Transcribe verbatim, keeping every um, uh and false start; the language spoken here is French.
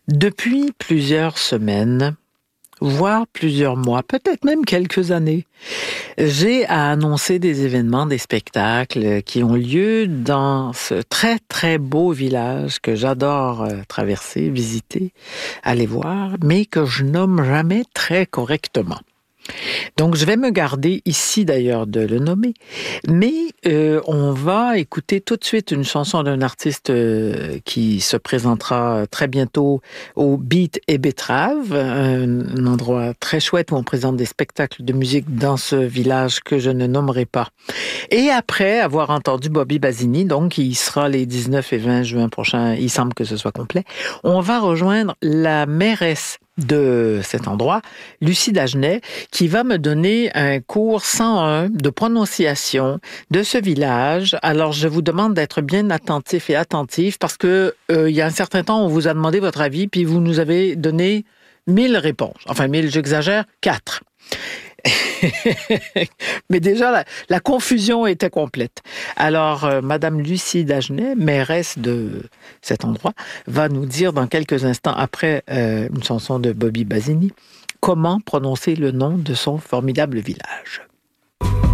Depuis plusieurs semaines, voire plusieurs mois, peut-être même quelques années, j'ai à annoncer des événements, des spectacles qui ont lieu dans ce très, très beau village que j'adore euh, traverser, visiter, aller voir, mais que je nomme jamais très correctement. Donc, je vais me garder ici d'ailleurs de le nommer, mais euh, on va écouter tout de suite une chanson d'un artiste euh, qui se présentera très bientôt au Beat et Betrave, un, un endroit très chouette où on présente des spectacles de musique dans ce village que je ne nommerai pas. Et après avoir entendu Bobby Basini, donc il sera les dix-neuf et vingt juin prochains, il semble que ce soit complet, on va rejoindre la mairesse de cet endroit, Lucie Dagenet, qui va me donner un cours cent un de prononciation de ce village. Alors, je vous demande d'être bien attentif et attentif parce que euh, il y a un certain temps, on vous a demandé votre avis, puis vous nous avez donné mille réponses. Enfin, mille, j'exagère, quatre. Mais déjà, la, la confusion était complète. Alors, euh, Madame Lucie Dagenet, mairesse de cet endroit, va nous dire dans quelques instants, après euh, une chanson de Bobby Basini, comment prononcer le nom de son formidable village.